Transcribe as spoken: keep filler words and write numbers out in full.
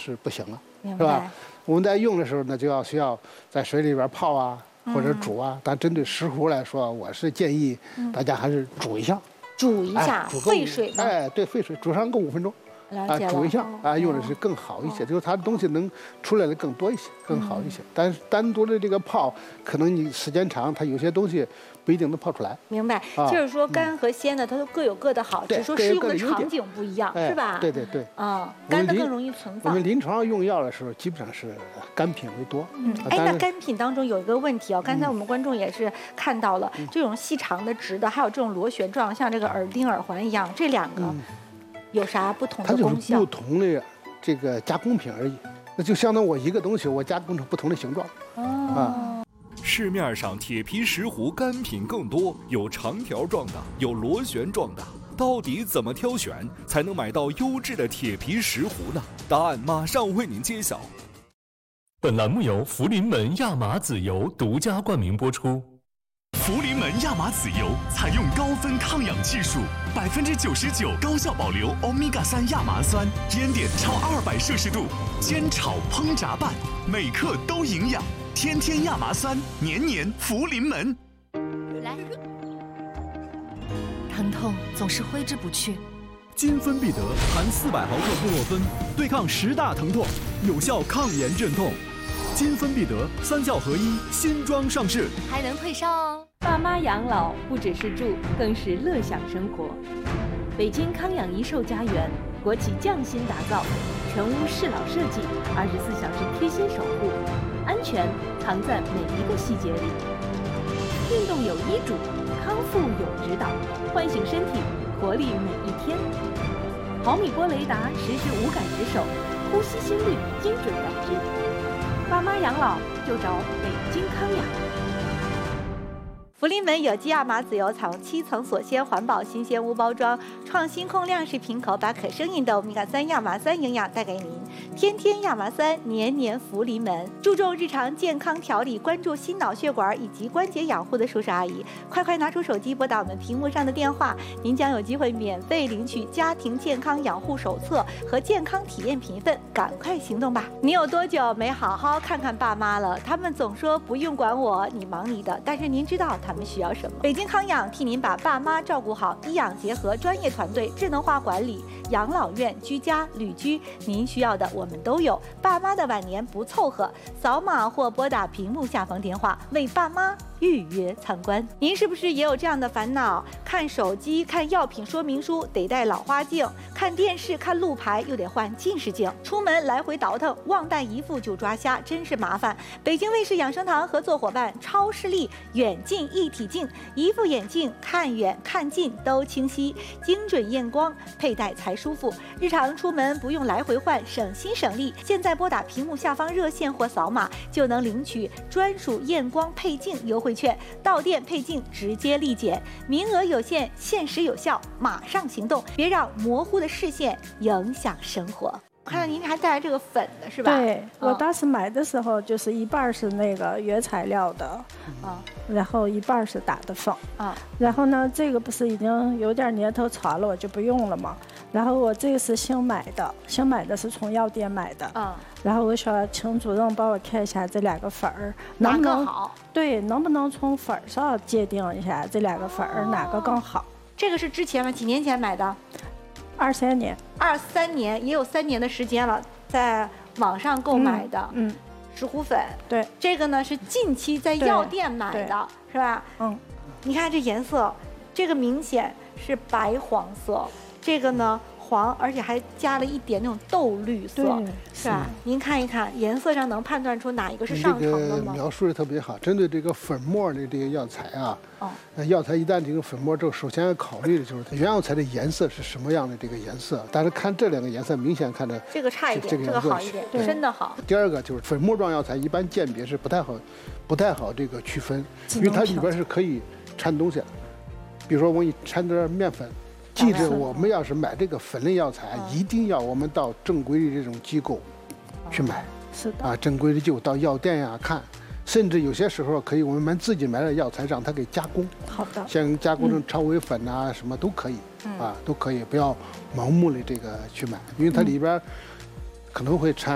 是不行了，是吧？我们在用的时候呢，就要需要在水里边泡啊，或者煮啊。但针对石斛来说，我是建议大家还是煮一下， 煮一下，沸水吗？ 哎，对，沸水煮上个五分钟。啊，煮一下啊，用的是更好一些，就是它的东西能出来的更多一些，更好一些。但是单独的这个泡，可能你时间长，它有些东西不一定能泡出来。 明白，就是说干和鲜呢，它都各有各的好，只是说适用的场景不一样，是吧？ 对对对。 啊，干的更容易存放。 我们临床上用药的时候，基本上是干品为多。 嗯，哎，那干品当中有一个问题哦，刚才我们观众也是看到了，这种细长的、直的，还有这种螺旋状，像这个耳钉、耳环一样，这两个。有啥不同的功效？ 它就是不同的这个加工品而已，那就相当于我一个东西我加工成不同的形状。哦。啊。 市面上铁皮石斛干品更多，有长条状的，有螺旋状的，到底怎么挑选才能买到优质的铁皮石斛呢？答案马上为您揭晓。 本栏目由福临门亚麻籽油独家冠名播出。 福临门亚麻籽油采用高分抗氧技术，百分之九十九高效保留欧米伽三亚麻酸，烟点超二百摄氏度，煎炒烹炸拌，每克都营养。天天亚麻酸，年年福临门。 来，疼痛总是挥之不去。 金芬必得含四百毫克布洛芬，对抗十大疼痛，有效抗炎镇痛。金芬必得三效合一，新装上市， 还能退烧哦。 爸妈养老不只是住，更是乐享生活。北京康养一寿家园，国企匠心打造，全屋适老设计，二十四小时贴心守护，安全藏在每一个细节里。运动有医嘱，康复有指导，唤醒身体，活力每一天。毫米波雷达实时无感值守，呼吸心率精准感知。爸妈养老就找北京康养。 福临门有机亚麻籽油采用七层锁鲜环保新鲜屋包装，创新控亮式瓶口，把可生饮的欧米伽三亚麻酸营养带给您。天天亚麻酸，年年福临门。注重日常健康调理，关注心脑血管以及关节养护的叔叔阿姨，快快拿出手机拨打我们屏幕上的电话，您将有机会免费领取家庭健康养护手册和健康体验品一份，赶快行动吧！你有多久没好好看看爸妈了？他们总说不用管我，你忙你的，但是您知道他们需要什么？北京康养替您把爸妈照顾好，医养结合，专业团队，智能化管理，养老院、居家、旅居，您需要的我们都有。爸妈的晚年不凑合，扫码或拨打屏幕下方电话为爸妈预约参观。您是不是也有这样的烦恼？看手机、看药品说明书得戴老花镜，看电视、看路牌又得换近视镜，出门来回倒腾，忘带一副就抓瞎，真是麻烦。北京卫视养生堂合作伙伴超视力远近一体镜，一副眼镜看远看近都清晰，精准验光，佩戴才舒服。日常出门不用来回换，省心省力。现在拨打屏幕下方热线或扫码就能领取专属验光配镜优惠券，到店配镜直接立减，名额有限，限时有效，马上行动，别让模糊的视线影响生活。看到您还带着这个粉的是吧？ 对，我当时买的时候就是一半是那个原材料的，啊、嗯，然后一半是打的粉，啊、嗯，然后呢，这个不是已经有点年头长了，我就不用了嘛。然后我这个是新买的，新买的是从药店买的，嗯，然后我说请主任帮我看一下这两个粉儿能不能好，对，能不能从粉上界定一下这两个粉儿哪个更好？ 这个是之前吗？几年前买的？ 二三年， 二三年也有三年的时间了，在网上购买的，嗯，石斛粉， 对， 这个呢是近期在药店买的，是吧？嗯，你看这颜色，这个明显是白黄色，这个呢黄，而且还加了一点那种豆绿色，是吧？您看一看颜色上能判断出哪一个是上乘的吗？ 这个描述的特别好，针对这个粉末的这个药材啊，哦，那药材一旦这个粉末之后，首先要考虑的就是它原药材的颜色是什么样的这个颜色。但是看这两个颜色，明显看着这个差一点，这个, 这个好一点，真的好。 第二个就是粉末状药材，一般鉴别是不太好，不太好这个区分，因为它里边是可以掺东西的，比如说我给你掺点面粉。记着，我们要是买这个粉类药材，一定要我们到正规的这种机构去买。 是的。 啊，正规的机构到药店呀看，甚至有些时候可以我们自己买点药材，让它给加工。 好的。 像加工成超微粉啊，什么都可以，啊，都可以，不要盲目的这个去买，因为它里边可能会掺